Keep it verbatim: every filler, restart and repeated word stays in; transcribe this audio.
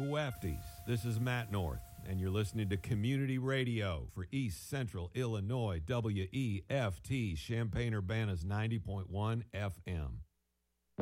Wefties. This is Matt North, and you're listening to Community Radio for East Central Illinois, W E F T, Champaign-Urbana's ninety point one F M.